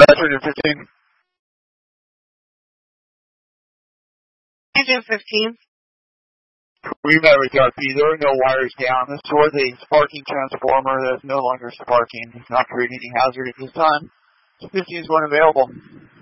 Veteran in 15. Agent 15. Remember with RP, there are no wires down. This was a sparking transformer that's no longer sparking. It's not creating any hazard at this time. 15 is one available.